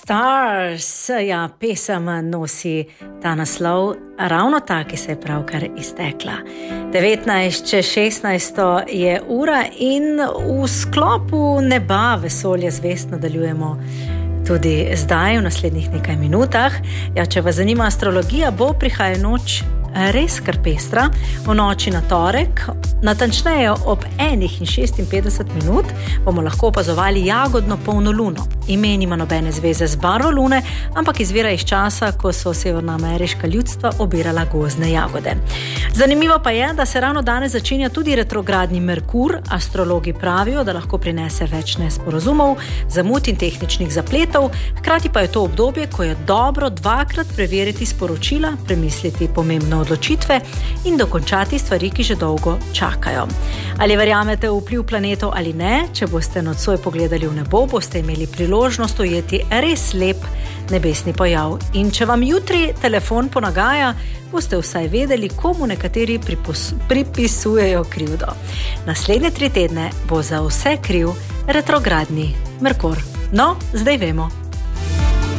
Stars, ja, pesem nosi ta naslov, ravno ta, ki se je pravkar iztekla. 19:16 je ura in v sklopu neba vesolja zvest nadaljujemo tudi zdaj v naslednjih nekaj minutah. Ja, če vas zanima astrologija, bo prihajajoča noč res kar pestra. V noči na torek, natančneje ob 1:56 bomo lahko opazovali jagodno polno luno. Ime nima nobene zveze z barvo lune, ampak izvira iz časa, ko so severnoameriška ljudstva obirala gozdne jagode. Zanimivo pa je, da se ravno danes začenja tudi retrogradni Merkur. Astrologi pravijo, da lahko prinese več nesporazumov, zamud in tehničnih zapletov, hkrati pa je to obdobje, ko je dobro dvakrat preveriti sporočila, premisliti pomembno odločitve in dokončati stvari, ki že dolgo čakajo. Ali verjamete v vpliv planetov ali ne, če boste nocoj pogledali v nebo, boste imeli priložnost ujeti res lep nebesni pojav. In če vam jutri telefon ponagaja, boste vsaj vedeli, komu nekateri pripisujejo krivdo. Naslednje 3 tedne bo za vse kriv retrogradni Merkur. No, zdaj vemo.